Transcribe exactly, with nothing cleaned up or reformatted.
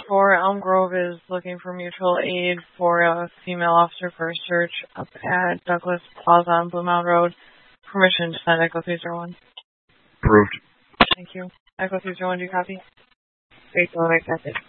for Elm Grove is looking for mutual aid for a female officer for a search up at Douglas Plaza on Blue Mountain Road. Permission to send Echo three zero one. Approved. Thank you. Echo three zero one, do you copy? Great, go right, that's it.